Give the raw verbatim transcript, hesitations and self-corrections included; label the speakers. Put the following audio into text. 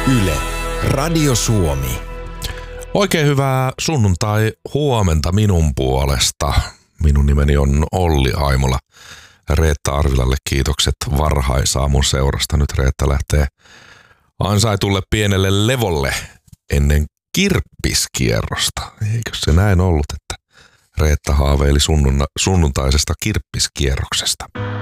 Speaker 1: Yle, Radio Suomi.
Speaker 2: Oikein hyvää sunnuntai huomenta minun puolesta. Minun nimeni on Olli Aimola. Reetta Arvilalle kiitokset varhaisaamun seurasta. Nyt Reetta lähtee ansaitulle pienelle levolle ennen kirppiskierrosta. Eikö se näin ollut, että Reetta haaveili sunnunna, sunnuntaisesta kirppiskierroksesta?